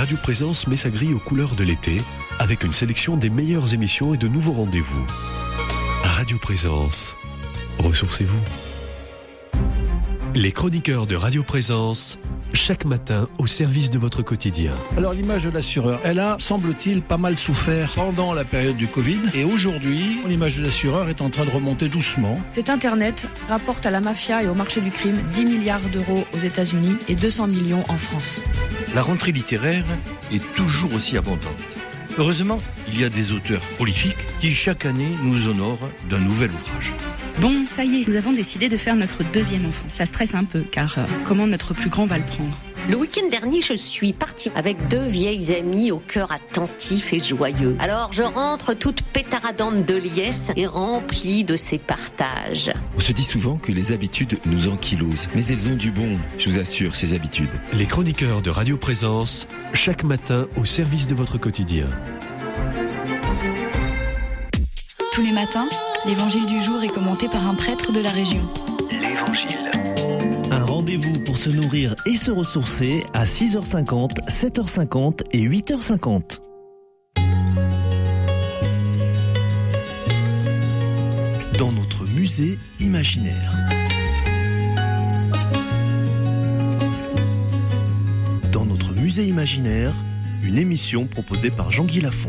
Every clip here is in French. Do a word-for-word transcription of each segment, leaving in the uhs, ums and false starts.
Radio Présence met sa grille aux couleurs de l'été avec une sélection des meilleures émissions et de nouveaux rendez-vous. Radio Présence, ressourcez-vous. Les chroniqueurs de Radio Présence, chaque matin au service de votre quotidien. Alors l'image de l'assureur, elle a, semble-t-il, pas mal souffert pendant la période du Covid. Et aujourd'hui, l'image de l'assureur est en train de remonter doucement. Cet Internet rapporte à la mafia et au marché du crime dix milliards d'euros aux États-Unis et deux cents millions en France. La rentrée littéraire est toujours aussi abondante. Heureusement, il y a des auteurs prolifiques qui chaque année nous honorent d'un nouvel ouvrage. Bon, ça y est, nous avons décidé de faire notre deuxième enfant. Ça stresse un peu, car euh, comment notre plus grand va le prendre ? Le week-end dernier, je suis partie avec deux vieilles amies au cœur attentif et joyeux. Alors, je rentre toute pétaradante de liesse et remplie de ces partages. On se dit souvent que les habitudes nous ankylosent, mais elles ont du bon, je vous assure, ces habitudes. Les chroniqueurs de Radio Présence, chaque matin au service de votre quotidien. Tous les matins, l'évangile du jour est commenté par un prêtre de la région. L'évangile. Un rendez-vous pour se nourrir et se ressourcer à six heures cinquante, sept heures cinquante et huit heures cinquante. Dans notre musée imaginaire. Dans notre musée imaginaire, une émission proposée par Jean-Guy Lafont.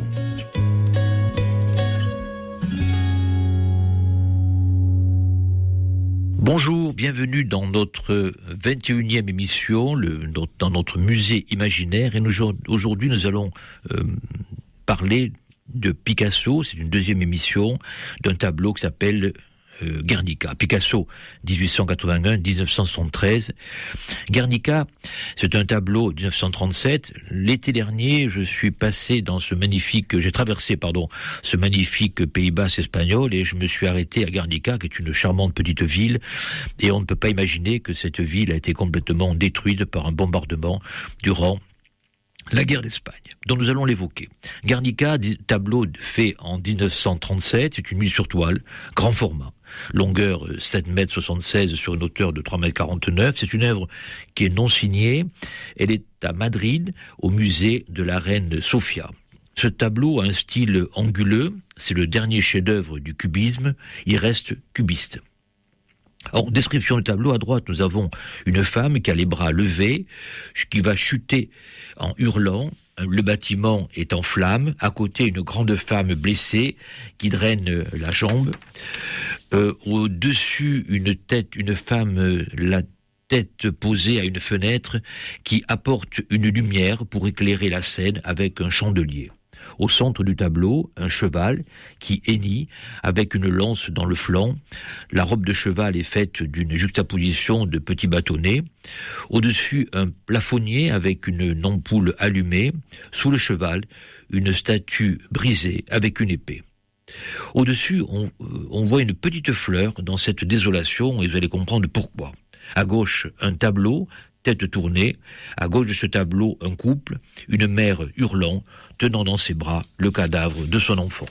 Bonjour, bienvenue dans notre vingt et unième émission, le, dans notre musée imaginaire. Et nous, aujourd'hui, nous allons euh, parler de Picasso. C'est une deuxième émission d'un tableau qui s'appelle euh, Guernica. Picasso, dix-huit cent quatre-vingt-un à dix-neuf cent soixante-treize. Guernica, c'est un tableau de dix-neuf cent trente-sept. L'été dernier, je suis passé dans ce magnifique, j'ai traversé, pardon, ce magnifique Pays Basque espagnol et je me suis arrêté à Guernica, qui est une charmante petite ville. Et on ne peut pas imaginer que cette ville a été complètement détruite par un bombardement durant la guerre d'Espagne, dont nous allons l'évoquer. Guernica, tableau fait en dix-neuf cent trente-sept, c'est une huile sur toile, grand format, longueur sept mètres soixante-seize sur une hauteur de trois mètres quarante-neuf. C'est une œuvre qui est non signée. Elle est à Madrid, au musée de la reine Sofia. Ce tableau a un style anguleux, c'est le dernier chef-d'œuvre du cubisme, il reste cubiste. En description du tableau, à droite, nous avons une femme qui a les bras levés, qui va chuter en hurlant. Le bâtiment est en flammes. À côté, une grande femme blessée qui draine la jambe. Euh, au-dessus, une tête, une femme, la tête posée à une fenêtre qui apporte une lumière pour éclairer la scène avec un chandelier. Au centre du tableau, un cheval qui hennit avec une lance dans le flanc. La robe de cheval est faite d'une juxtaposition de petits bâtonnets. Au-dessus, un plafonnier avec une ampoule allumée. Sous le cheval, une statue brisée avec une épée. Au-dessus, on, on voit une petite fleur dans cette désolation et vous allez comprendre pourquoi. À gauche, un tableau, tête tournée. À gauche de ce tableau, un couple, une mère hurlant, tenant dans ses bras le cadavre de son enfant.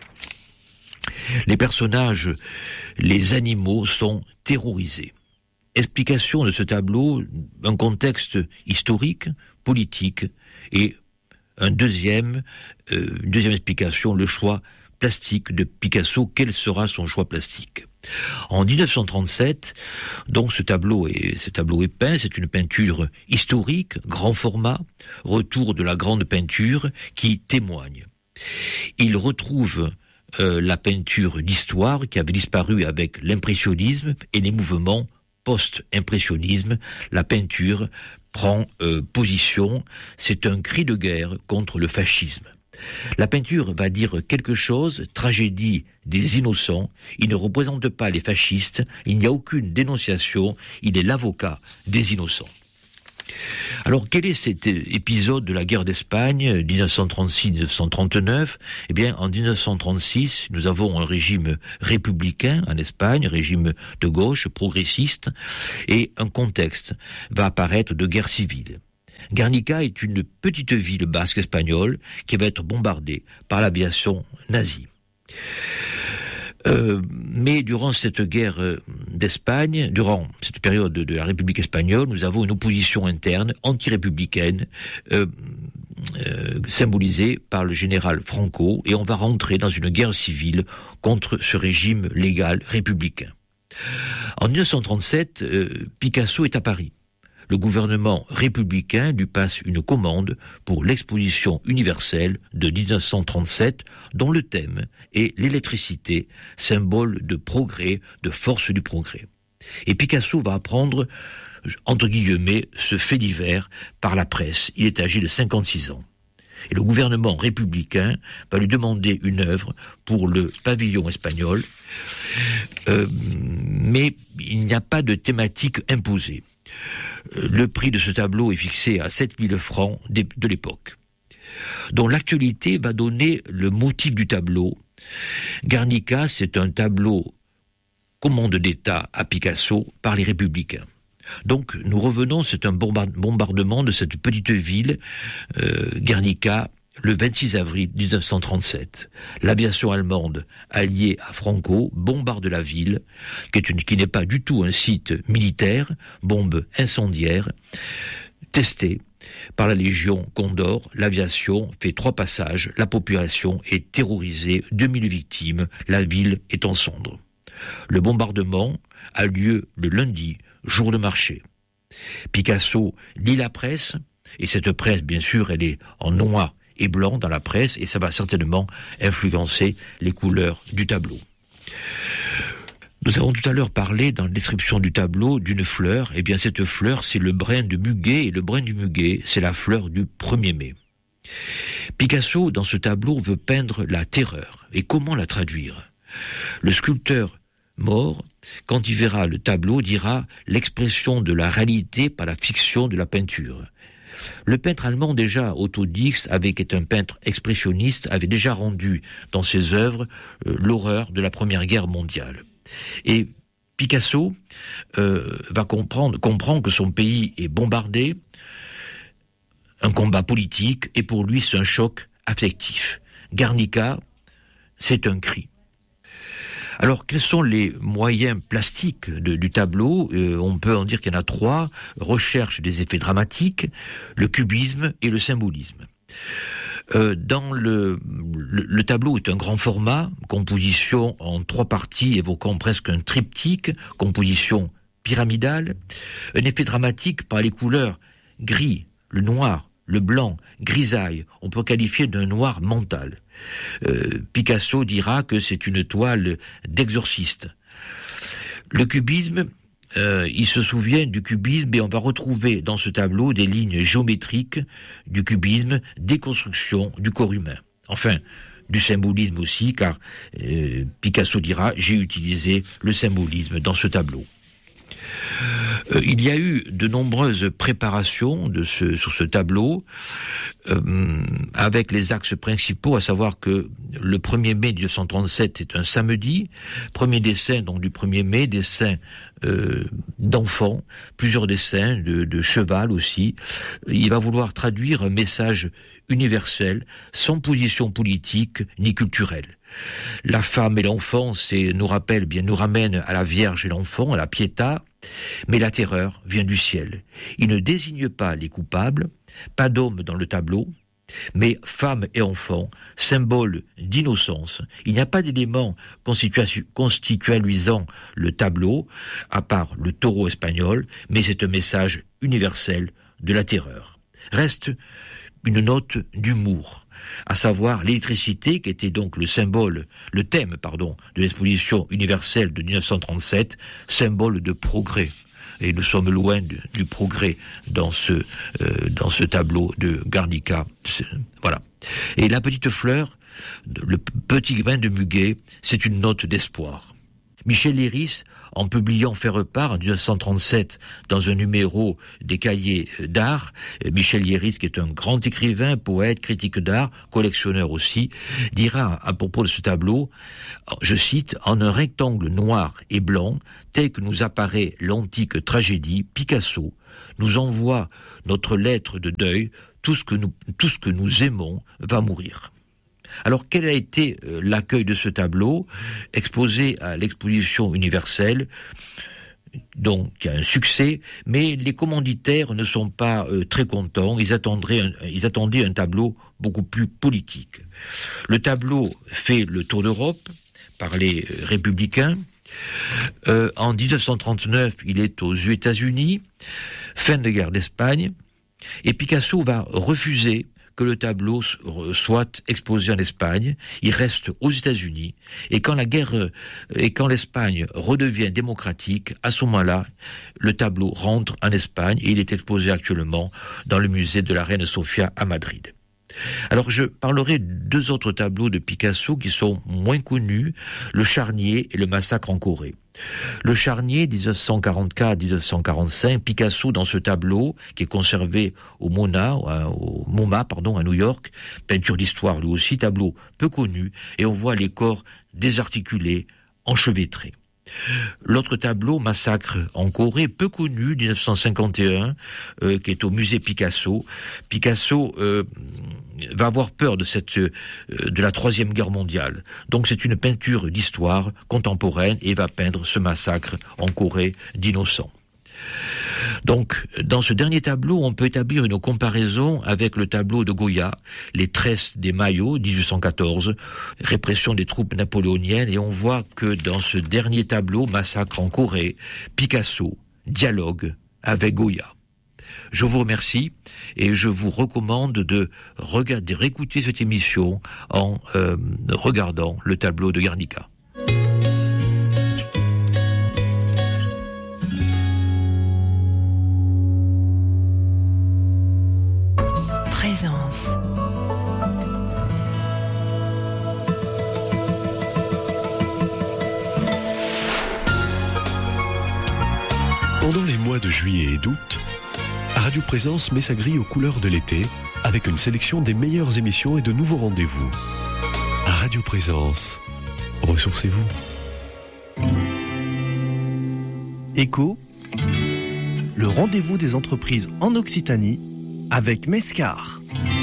Les personnages, les animaux sont terrorisés. Explication de ce tableau, un contexte historique, politique, et un deuxième, euh, une deuxième explication, le choix plastique de Picasso. Quel sera son choix plastique ? En dix-neuf cent trente-sept, donc ce tableau est, ce tableau est peint, c'est une peinture historique, grand format, retour de la grande peinture qui témoigne. Il retrouve euh, la peinture d'histoire qui avait disparu avec l'impressionnisme et les mouvements post-impressionnisme. La peinture prend euh, position, c'est un cri de guerre contre le fascisme. La peinture va dire quelque chose, tragédie des innocents, il ne représente pas les fascistes, il n'y a aucune dénonciation, il est l'avocat des innocents. Alors, quel est cet épisode de la guerre d'Espagne, dix-neuf cent trente-six à dix-neuf cent trente-neuf ? Eh bien, en dix-neuf cent trente-six, nous avons un régime républicain en Espagne, régime de gauche, progressiste, et un contexte va apparaître de guerre civile. Guernica est une petite ville basque espagnole qui va être bombardée par l'aviation nazie. Euh, mais durant cette guerre d'Espagne, durant cette période de la République espagnole, nous avons une opposition interne, anti-républicaine, euh, euh, symbolisé par le général Franco, et on va rentrer dans une guerre civile contre ce régime légal républicain. En dix-neuf cent trente-sept, euh, Picasso est à Paris. Le gouvernement républicain lui passe une commande pour l'exposition universelle de dix-neuf cent trente-sept, dont le thème est l'électricité, symbole de progrès, de force du progrès. Et Picasso va apprendre, entre guillemets, ce fait divers par la presse. Il est âgé de cinquante-six ans. Et le gouvernement républicain va lui demander une œuvre pour le pavillon espagnol, euh, mais il n'y a pas de thématique imposée. Le prix de ce tableau est fixé à sept mille francs de l'époque. Donc l'actualité va donner le motif du tableau. Guernica, c'est un tableau commande d'État à Picasso par les républicains. Donc nous revenons, c'est un bombardement de cette petite ville, euh, Guernica, le vingt-six avril dix-neuf cent trente-sept. L'aviation allemande, alliée à Franco, bombarde la ville, qui, est une, qui n'est pas du tout un site militaire, bombe incendiaire, testée par la Légion Condor. L'aviation fait trois passages, la population est terrorisée, deux mille victimes, la ville est en cendres. Le bombardement a lieu le lundi, jour de marché. Picasso lit la presse, et cette presse, bien sûr, elle est en noir et blanc dans la presse, et ça va certainement influencer les couleurs du tableau. Nous avons tout à l'heure parlé, dans la description du tableau, d'une fleur. Eh bien, cette fleur, c'est le brin de muguet, et le brin du muguet, c'est la fleur du premier mai. Picasso, dans ce tableau, veut peindre la terreur. Et comment la traduire ? Le sculpteur mort, quand il verra le tableau, dira l'expression de la réalité par la fiction de la peinture. Le peintre allemand, déjà Otto Dix, avec est un peintre expressionniste, avait déjà rendu dans ses œuvres euh, l'horreur de la Première Guerre mondiale. Et Picasso euh, va comprendre, comprend que son pays est bombardé, un combat politique, et pour lui c'est un choc affectif. Guernica, c'est un cri. Alors, quels sont les moyens plastiques de, du tableau ? euh, On peut en dire qu'il y en a trois. Recherche des effets dramatiques, le cubisme et le symbolisme. Euh, dans le, le, le tableau est un grand format, composition en trois parties évoquant presque un triptyque, composition pyramidale, un effet dramatique par les couleurs gris, le noir, le blanc, grisaille, on peut qualifier d'un noir mental. Euh, Picasso dira que c'est une toile d'exorciste. Le cubisme, euh, il se souvient du cubisme et on va retrouver dans ce tableau des lignes géométriques du cubisme, des constructions du corps humain. Enfin, du symbolisme aussi, car euh, Picasso dira « j'ai utilisé le symbolisme dans ce tableau ». Euh, il y a eu de nombreuses préparations de ce, sur ce tableau, euh, avec les axes principaux, à savoir que le premier mai mille neuf cent trente-sept est un samedi, premier dessin donc du premier mai, dessin euh, d'enfants, plusieurs dessins de, de cheval aussi. Il va vouloir traduire un message universel, sans position politique ni culturelle. La femme et l'enfant, c'est, nous rappelle, bien, nous ramène à la Vierge et l'enfant, à la Pietà, mais la terreur vient du ciel. Il ne désigne pas les coupables, pas d'hommes dans le tableau, mais femmes et enfants, symbole d'innocence. Il n'y a pas d'élément constitualisant le tableau, à part le taureau espagnol, mais c'est un message universel de la terreur. Reste une note d'humour, à savoir l'électricité, qui était donc le symbole, le thème, pardon, de l'exposition universelle de dix-neuf cent trente-sept, symbole de progrès. Et nous sommes loin de, du progrès dans ce, euh, dans ce tableau de Guernica. Voilà. Et la petite fleur, le petit grain de muguet, c'est une note d'espoir. Michel Leiris, en publiant Faire-part en dix-neuf cent trente-sept dans un numéro des cahiers d'art, Michel Leiris, qui est un grand écrivain, poète, critique d'art, collectionneur aussi, dira à propos de ce tableau, je cite, « En un rectangle noir et blanc, tel que nous apparaît l'antique tragédie, Picasso nous envoie notre lettre de deuil, tout ce que nous, tout ce que nous aimons va mourir. » Alors, quel a été l'accueil de ce tableau, exposé à l'exposition universelle? donc qui a un succès, mais les commanditaires ne sont pas euh, très contents. Ils attendraient, un, ils attendaient un tableau beaucoup plus politique. Le tableau fait le tour d'Europe par les républicains. Euh, en dix-neuf cent trente-neuf, il est aux États-Unis, fin de guerre d'Espagne, et Picasso va refuser que le tableau soit exposé en Espagne. Il reste aux États-Unis, et quand la guerre et quand l'Espagne redevient démocratique, à ce moment-là, le tableau rentre en Espagne et il est exposé actuellement dans le musée de la Reine Sofia à Madrid. Alors je parlerai de deux autres tableaux de Picasso qui sont moins connus, le Charnier et le Massacre en Corée. Le Charnier, dix-neuf cent quarante-quatre à dix-neuf cent quarante-cinq, Picasso dans ce tableau, qui est conservé au MoMA, au MoMA, pardon, à New York, peinture d'histoire lui aussi, tableau peu connu, et on voit les corps désarticulés, enchevêtrés. L'autre tableau, Massacre en Corée, peu connu, dix-neuf cent cinquante et un, euh, qui est au musée Picasso. Picasso euh, va avoir peur de cette euh, de la troisième guerre mondiale. Donc c'est une peinture d'histoire contemporaine et va peindre ce massacre en Corée d'innocents. Donc, dans ce dernier tableau, on peut établir une comparaison avec le tableau de Goya, Les tresses des maillots, dix-huit cent quatorze, répression des troupes napoléoniennes, et on voit que dans ce dernier tableau, Massacre en Corée, Picasso dialogue avec Goya. Je vous remercie et je vous recommande de regarder, de réécouter cette émission en euh, regardant le tableau de Guernica. Présence. Pendant les mois de juillet et d'août, Radio Présence met sa grille aux couleurs de l'été avec une sélection des meilleures émissions et de nouveaux rendez-vous. Radio Présence, ressourcez-vous. Écho, le rendez-vous des entreprises en Occitanie avec Mescar.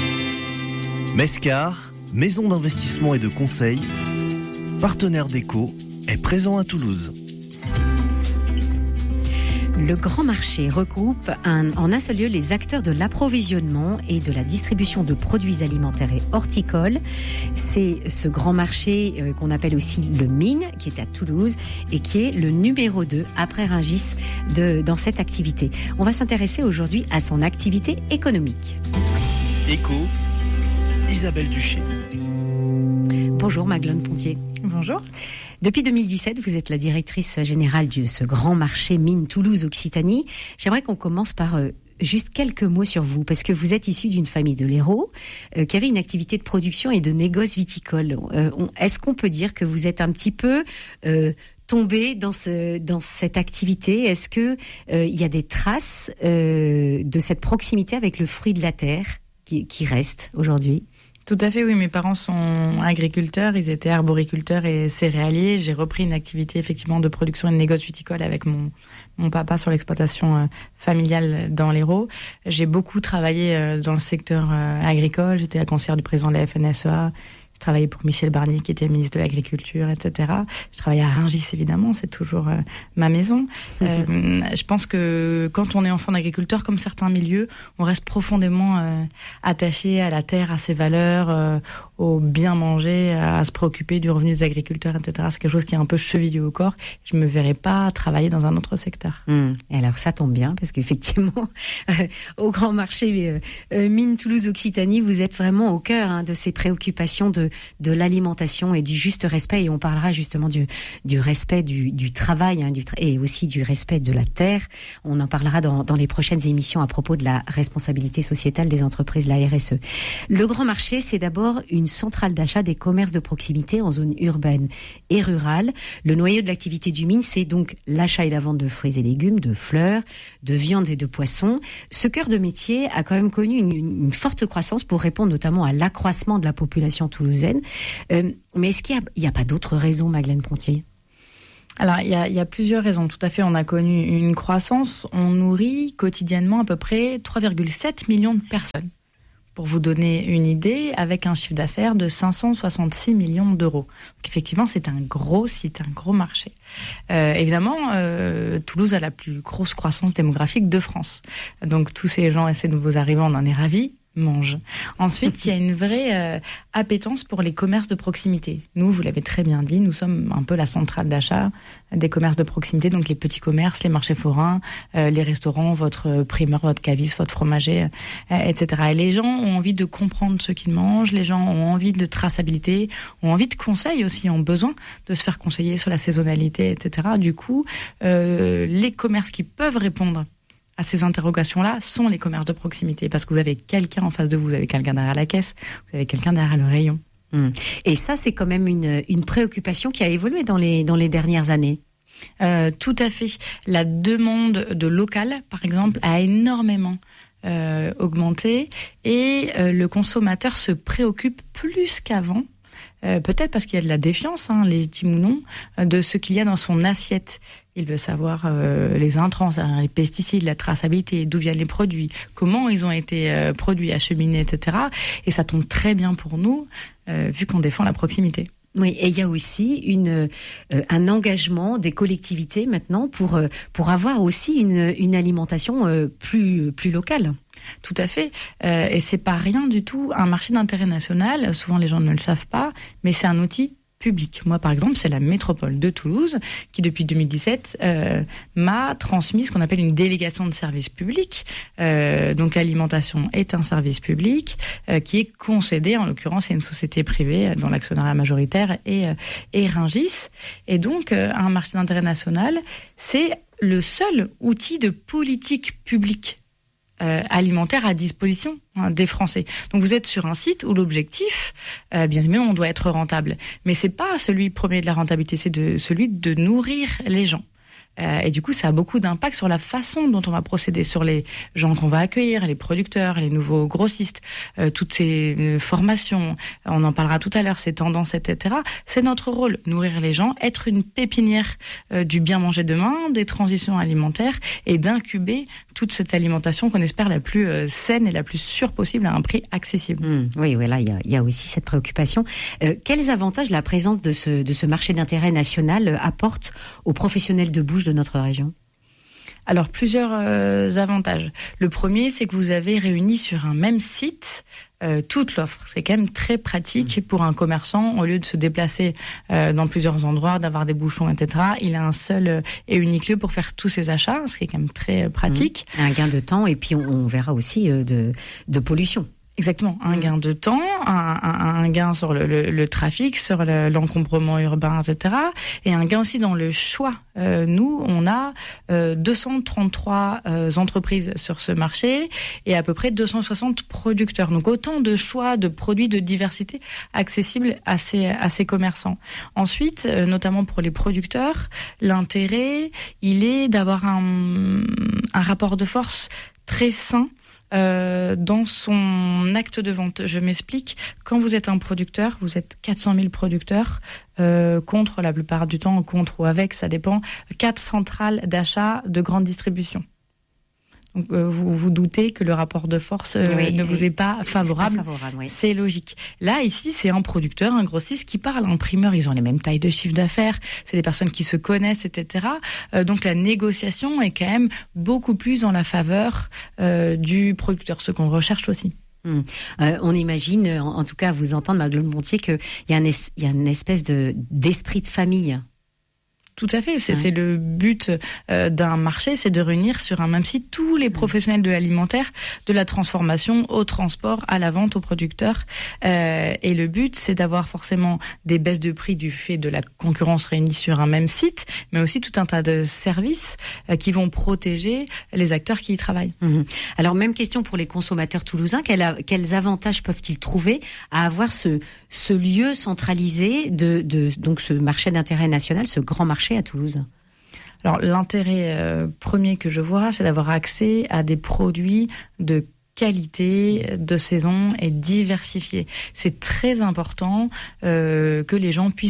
Mescar, maison d'investissement et de conseil, partenaire d'Écho, est présent à Toulouse. Le Grand Marché regroupe un, en un seul lieu les acteurs de l'approvisionnement et de la distribution de produits alimentaires et horticoles. C'est ce Grand Marché euh, qu'on appelle aussi le Mine, qui est à Toulouse et qui est le numéro deux après Rungis de, dans cette activité. On va s'intéresser aujourd'hui à son activité économique. Écho, Isabelle Duché. Bonjour Magdeleine Pontier. Bonjour. Depuis deux mille dix-sept, vous êtes la directrice générale de ce grand marché Mine Toulouse-Occitanie. J'aimerais qu'on commence par euh, juste quelques mots sur vous, parce que vous êtes issu d'une famille de l'Hérault euh, qui avait une activité de production et de négoce viticole. Euh, on, est-ce qu'on peut dire que vous êtes un petit peu euh, tombé dans, ce, dans cette activité ? Est-ce qu'il euh, y a des traces euh, de cette proximité avec le fruit de la terre qui, qui reste aujourd'hui ? Tout à fait, oui. Mes parents sont agriculteurs, ils étaient arboriculteurs et céréaliers. J'ai repris une activité effectivement de production et de négoce viticole avec mon, mon papa sur l'exploitation euh, familiale dans l'Hérault. J'ai beaucoup travaillé euh, dans le secteur euh, agricole. J'étais la conseillère du président de la F N S E A. Je travaillais pour Michel Barnier, qui était ministre de l'Agriculture, et cetera. Je travaillais à Rungis, évidemment, c'est toujours euh, ma maison. Euh, je pense que quand on est enfant d'agriculteur, comme certains milieux, on reste profondément euh, attaché à la terre, à ses valeurs, euh, au bien manger, à se préoccuper du revenu des agriculteurs, et cetera. C'est quelque chose qui est un peu chevillé au corps. Je me verrais pas travailler dans un autre secteur. Mmh. Et alors ça tombe bien, parce qu'effectivement, euh, au Grand Marché euh, euh, Mine Toulouse-Occitanie, vous êtes vraiment au cœur hein, de ces préoccupations de de l'alimentation et du juste respect, et on parlera justement du, du respect du, du travail hein, du tra- et aussi du respect de la terre. On en parlera dans, dans les prochaines émissions à propos de la responsabilité sociétale des entreprises, la R S E. Le Grand Marché, c'est d'abord une centrale d'achat des commerces de proximité en zone urbaine et rurale. Le noyau de l'activité du Mine, c'est donc l'achat et la vente de fruits et légumes, de fleurs, de viandes et de poissons. Ce cœur de métier a quand même connu une, une forte croissance pour répondre notamment à l'accroissement de la population toulousaine. Euh, mais est-ce qu'il n'y a, a pas d'autres raisons, Magdeleine Pontier ? Alors, il y a, il y a plusieurs raisons. Tout à fait, on a connu une croissance. On nourrit quotidiennement à peu près trois virgule sept millions de personnes. pour vous donner une idée, avec un chiffre d'affaires de cinq cent soixante-six millions d'euros. Donc effectivement, c'est un gros site, un gros marché. Euh, évidemment, euh, Toulouse a la plus grosse croissance démographique de France. Donc tous ces gens et ces nouveaux arrivants, on en est ravis. Mange. Ensuite, il y a une vraie euh, appétence pour les commerces de proximité. Nous, vous l'avez très bien dit, nous sommes un peu la centrale d'achat des commerces de proximité, donc les petits commerces, les marchés forains, euh, les restaurants, votre primeur, votre caviste, votre fromager, euh, et cetera. Et les gens ont envie de comprendre ce qu'ils mangent, les gens ont envie de traçabilité, ont envie de conseils aussi, ont besoin de se faire conseiller sur la saisonnalité, et cetera. Du coup, euh, les commerces qui peuvent répondre à ces interrogations-là sont les commerces de proximité, parce que vous avez quelqu'un en face de vous, vous avez quelqu'un derrière la caisse, vous avez quelqu'un derrière le rayon. Mmh. Et ça, c'est quand même une, une préoccupation qui a évolué dans les, dans les dernières années. Euh, tout à fait. La demande de local, par exemple, a énormément euh, augmenté, et euh, le consommateur se préoccupe plus qu'avant. Euh, peut-être parce qu'il y a de la défiance, hein, légitime ou non, euh, de ce qu'il y a dans son assiette. Il veut savoir euh, les intrants, les pesticides, la traçabilité, d'où viennent les produits, comment ils ont été euh, produits, acheminés, et cetera. Et ça tombe très bien pour nous, euh, vu qu'on défend la proximité. Oui, et il y a aussi une, euh, un engagement des collectivités maintenant pour, euh, pour avoir aussi une, une alimentation euh, plus, plus locale. Tout à fait, euh, et c'est pas rien du tout. Un marché d'intérêt national, souvent les gens ne le savent pas, mais c'est un outil public. Moi, par exemple, c'est la métropole de Toulouse qui, depuis deux mille dix-sept, euh, m'a transmis ce qu'on appelle une délégation de service public. Euh, donc, l'alimentation est un service public euh, qui est concédé, en l'occurrence, à une société privée dont l'actionnariat majoritaire est, euh, est Rungis. Et donc, euh, un marché d'intérêt national, c'est le seul outil de politique publique Euh, alimentaire à disposition hein, des Français. Donc vous êtes sur un site où l'objectif, euh, bien évidemment, on doit être rentable, mais c'est pas celui premier de la rentabilité, c'est de celui de nourrir les gens. Euh, et du coup, ça a beaucoup d'impact sur la façon dont on va procéder, sur les gens qu'on va accueillir, les producteurs, les nouveaux grossistes, euh, toutes ces euh, formations, on en parlera tout à l'heure, ces tendances, et cetera. C'est notre rôle, nourrir les gens, être une pépinière euh, du bien manger demain, des transitions alimentaires, et d'incuber toute cette alimentation qu'on espère la plus euh, saine et la plus sûre possible à un prix accessible. Mmh, oui, oui, là, il y a, il y a aussi cette préoccupation. Euh, quels avantages la présence de ce, de ce marché d'intérêt national apporte aux professionnels de bouche de notre région? Alors, plusieurs euh, avantages. Le premier, c'est que vous avez réuni sur un même site euh, toute l'offre. C'est quand même très pratique mmh. pour un commerçant, au lieu de se déplacer euh, dans plusieurs endroits, d'avoir des bouchons, et cetera. Il a un seul euh, et unique lieu pour faire tous ses achats, ce qui est quand même très euh, pratique. Mmh. Un gain de temps, et puis on, on verra aussi euh, de, de pollution. Exactement, un gain de temps, un, un, un gain sur le, le, le trafic, sur le, l'encombrement urbain, et cetera. Et un gain aussi dans le choix. Euh, nous, on a euh, deux cent trente-trois euh, entreprises sur ce marché et à peu près deux cent soixante producteurs. Donc autant de choix, de produits, de diversité accessibles à ces, à ces commerçants. Ensuite, euh, notamment pour les producteurs, l'intérêt, il est d'avoir un, un rapport de force très sain Euh, dans son acte de vente. Je m'explique. Quand vous êtes un producteur, vous êtes quatre cent mille producteurs euh, contre, la plupart du temps, contre ou avec, ça dépend, quatre centrales d'achat de grande distribution. Donc, euh, vous vous doutez que le rapport de force euh, oui, ne vous est pas favorable. C'est, pas favorable, oui. C'est logique. Là, ici, c'est un producteur, un grossiste qui parle. Un primeur, ils ont les mêmes tailles de chiffre d'affaires. C'est des personnes qui se connaissent, et cetera. Euh, donc, la négociation est quand même beaucoup plus en la faveur euh, du producteur, ce qu'on recherche aussi. Hum. Euh, on imagine, en, en tout cas, à vous entendre, Magdeleine Montier, qu'il y a, un es, il y a une espèce de, d'esprit de famille. Tout à fait, c'est, ouais. c'est le but euh, d'un marché, c'est de réunir sur un même site tous les professionnels de l'alimentaire, de la transformation au transport, à la vente, aux producteurs. Euh, et le but, c'est d'avoir forcément des baisses de prix du fait de la concurrence réunie sur un même site, mais aussi tout un tas de services euh, qui vont protéger les acteurs qui y travaillent. Mmh. Alors, même question pour les consommateurs toulousains. Quels, a, quels avantages peuvent-ils trouver à avoir ce, ce lieu centralisé de, de donc ce marché d'intérêt national, ce grand marché à Toulouse? Alors, l'intérêt euh, premier que je vois, c'est d'avoir accès à des produits de qualité, de saison et diversifiés. C'est très important euh, que les gens puissent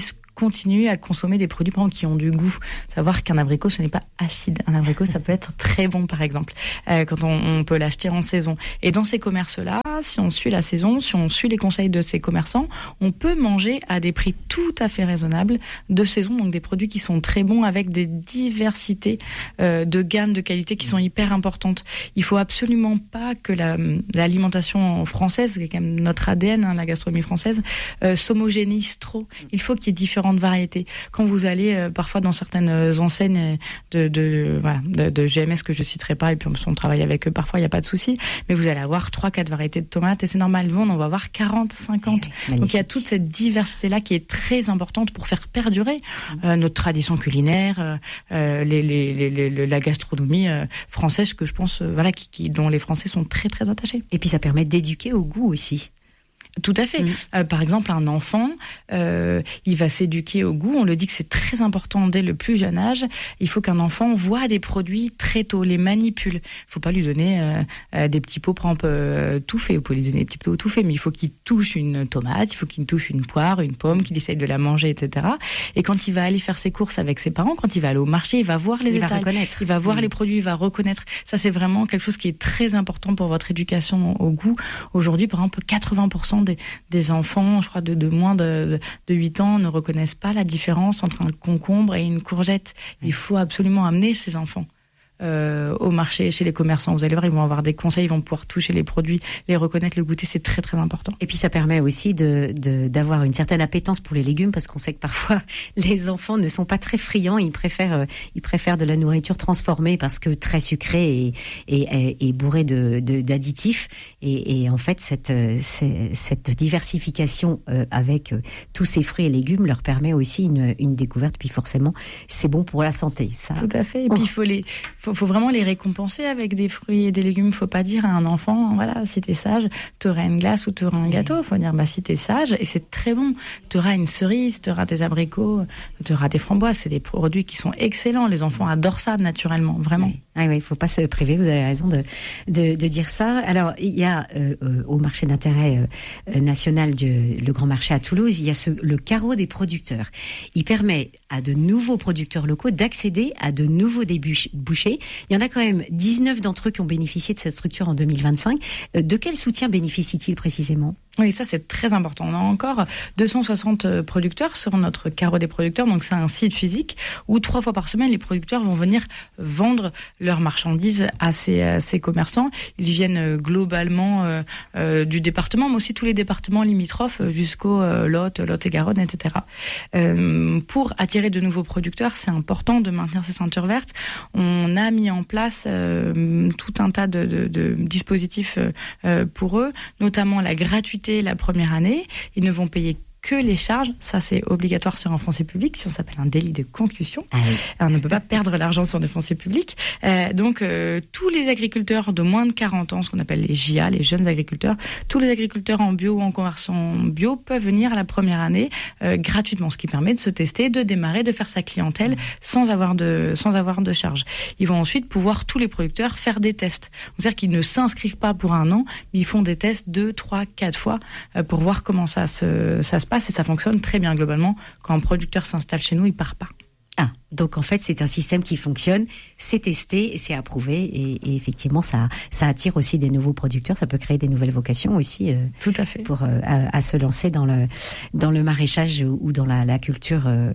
continuer à consommer des produits par exemple, qui ont du goût. Savoir qu'un abricot, ce n'est pas acide. Un abricot, ça peut être très bon, par exemple, euh, quand on, on peut l'acheter en saison. Et dans ces commerces-là, si on suit la saison, si on suit les conseils de ces commerçants, on peut manger à des prix tout à fait raisonnables de saison, donc des produits qui sont très bons avec des diversités euh, de gammes, de qualité qui sont hyper importantes. Il faut absolument pas que la, l'alimentation française, qui est quand même notre A D N, hein, la gastronomie française, euh, s'homogénise trop. Il faut qu'il y ait différentes variétés. Quand vous allez euh, parfois dans certaines enseignes de, de, voilà, de, de G M S que je citerai pas, et puis on travaille avec eux parfois, il n'y a pas de souci, mais vous allez avoir trois quatre variétés de tomates, et c'est normal, nous on en va avoir quarante cinquante. Ouais, donc il y a toute cette diversité-là qui est très importante pour faire perdurer euh, notre tradition culinaire, euh, les, les, les, les, la gastronomie euh, française, que je pense, euh, voilà, qui, qui, dont les Français sont très très attachés. Et puis ça permet d'éduquer au goût aussi. Tout à fait. Mmh. Euh, par exemple, un enfant, euh, il va s'éduquer au goût. On le dit que c'est très important dès le plus jeune âge. Il faut qu'un enfant voit des produits très tôt, les manipule. Il ne faut pas lui donner euh, euh, des petits pots, par exemple, euh, tout faits. Vous pouvez lui donner des petits pots tout faits, mais il faut qu'il touche une tomate, il faut qu'il touche une poire, une pomme, qu'il essaye de la manger, et cetera. Et quand il va aller faire ses courses avec ses parents, quand il va aller au marché, il va voir les il étals. Va reconnaître. Il va voir mmh. les produits, il va reconnaître. Ça, c'est vraiment quelque chose qui est très important pour votre éducation au goût. Aujourd'hui, par exemple, quatre-vingts pour cent Des, des enfants, je crois, de, de moins de, de huit ans ne reconnaissent pas la différence entre un concombre et une courgette. Il faut absolument amener ces enfants euh, au marché, chez les commerçants. Vous allez voir, ils vont avoir des conseils, ils vont pouvoir toucher les produits, les reconnaître, le goûter, c'est très très important. Et puis ça permet aussi de, de, d'avoir une certaine appétence pour les légumes, parce qu'on sait que parfois les enfants ne sont pas très friands, ils préfèrent, ils préfèrent de la nourriture transformée parce que très sucrée et, et, et bourrée de, de, d'additifs. Et, et en fait, cette, cette diversification avec tous ces fruits et légumes leur permet aussi une, une découverte. Puis forcément, c'est bon pour la santé. Ça. Tout à fait. Et puis il faut les, faut, faut vraiment les récompenser avec des fruits et des légumes. Il faut pas dire à un enfant, voilà, si t'es sage, t'auras une glace ou t'auras un gâteau. Il faut dire, bah si t'es sage, et c'est très bon, t'auras une cerise, t'auras des abricots, t'auras des framboises. C'est des produits qui sont excellents. Les enfants adorent ça naturellement, vraiment. Oui. Ah oui, il faut pas se priver. Vous avez raison de de, de dire ça. Alors il y a euh, euh, au marché d'intérêt euh, national du le Grand Marché à Toulouse, il y a ce, le carreau des producteurs. Il permet à de nouveaux producteurs locaux d'accéder à de nouveaux débouchés. Il y en a quand même dix-neuf d'entre eux qui ont bénéficié de cette structure en deux mille vingt-cinq. Euh, de quel soutien bénéficient-ils précisément ? Oui, ça c'est très important. On a encore deux cent soixante producteurs sur notre carreau des producteurs, donc c'est un site physique où trois fois par semaine les producteurs vont venir vendre leurs marchandises à ces, à ces commerçants. Ils viennent globalement euh, euh, du département, mais aussi tous les départements limitrophes jusqu'au euh, Lot, Lot-et-Garonne, et cetera. Euh, pour attirer de nouveaux producteurs, c'est important de maintenir ces ceintures vertes. On a mis en place euh, tout un tas de, de, de dispositifs euh, pour eux, notamment la gratuité la première année. Ils ne vont payer que les charges, ça c'est obligatoire sur un foncier public, ça s'appelle un délit de concussion. Ah oui. On ne peut pas perdre l'argent sur des fonciers publics. Euh, donc euh, tous les agriculteurs de moins de quarante ans, ce qu'on appelle les J A, les jeunes agriculteurs, tous les agriculteurs en bio ou en conversion bio peuvent venir la première année euh, gratuitement, ce qui permet de se tester, de démarrer, de faire sa clientèle sans avoir de sans avoir de charges. Ils vont ensuite pouvoir, tous les producteurs, faire des tests. C'est-à-dire qu'ils ne s'inscrivent pas pour un an, mais ils font des tests deux, trois, quatre fois euh, pour voir comment ça se ça se passe, et ça fonctionne très bien globalement. Quand un producteur s'installe chez nous, il part pas. Ah, donc en fait c'est un système qui fonctionne, c'est testé, c'est approuvé, et, et effectivement ça ça attire aussi des nouveaux producteurs, ça peut créer des nouvelles vocations aussi. Euh, Tout à fait. Pour euh, à, à se lancer dans le dans le maraîchage ou dans la, la culture. Euh,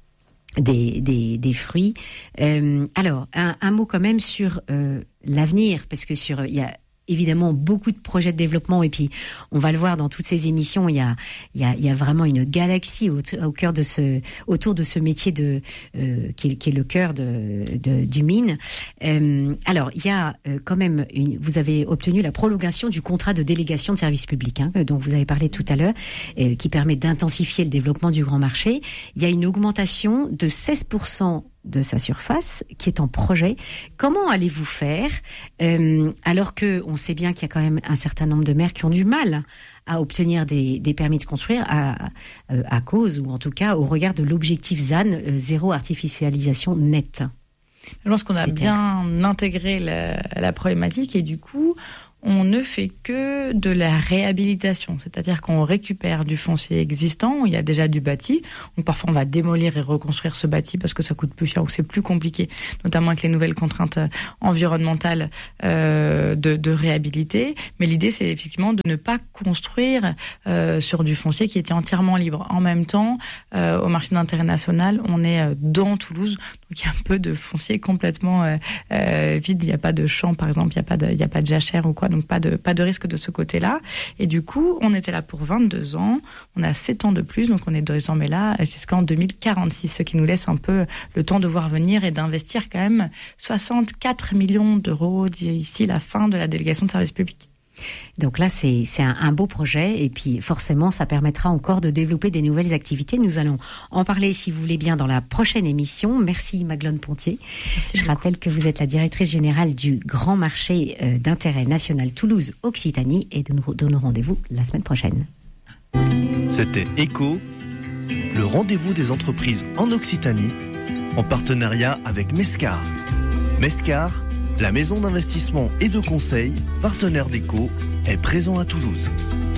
Des, des, des fruits. Euh, alors, un, un mot quand même sur euh, l'avenir, parce que sur il y a évidemment beaucoup de projets de développement, et puis on va le voir dans toutes ces émissions, il y a il y a il y a vraiment une galaxie au, au cœur de ce autour de ce métier de euh, qui, est, qui est le cœur de, de du mine. Euh, alors il y a euh, quand même une, vous avez obtenu la prolongation du contrat de délégation de service public, hein, dont vous avez parlé tout à l'heure, euh, qui permet d'intensifier le développement du grand marché. Il y a une augmentation de seize pour cent de sa surface qui est en projet. Comment allez-vous faire euh, alors que on sait bien qu'il y a quand même un certain nombre de maires qui ont du mal à obtenir des, des permis de construire à, à cause, ou en tout cas au regard de l'objectif Z A N, euh, zéro artificialisation nette. Je pense qu'on a bien intégré la, la problématique, et du coup on ne fait que de la réhabilitation, c'est-à-dire qu'on récupère du foncier existant, où il y a déjà du bâti. Donc parfois on va démolir et reconstruire ce bâti parce que ça coûte plus cher ou c'est plus compliqué, notamment avec les nouvelles contraintes environnementales euh, de, de réhabiliter. Mais l'idée c'est effectivement de ne pas construire euh, sur du foncier qui était entièrement libre. En même temps, euh, au marché d'intérêt national, on est dans Toulouse, donc il y a un peu de foncier complètement euh, euh, vide. Il n'y a pas de champ par exemple, il n'y a pas de, il y a pas de jachère ou quoi. Donc pas de, pas de risque de ce côté-là. Et du coup, on était là pour vingt-deux ans. On a sept ans de plus, donc on est désormais là jusqu'en deux mille quarante-six, ce qui nous laisse un peu le temps de voir venir et d'investir quand même soixante-quatre millions d'euros d'ici la fin de la délégation de service public. Donc là, c'est, c'est un, un beau projet et puis forcément, ça permettra encore de développer des nouvelles activités. Nous allons en parler, si vous voulez bien, dans la prochaine émission. Merci Maglone Pontier. Merci Je beaucoup. rappelle que vous êtes la directrice générale du Grand Marché d'intérêt national Toulouse-Occitanie et nous donnons rendez-vous la semaine prochaine. C'était Echo, le rendez-vous des entreprises en Occitanie, en partenariat avec Mescar. Mescar, la maison d'investissement et de conseil, partenaire d'Echo, est présent à Toulouse.